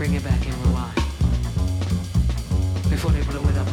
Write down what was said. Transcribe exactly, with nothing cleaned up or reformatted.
bring it back and rewind. Before they blow it up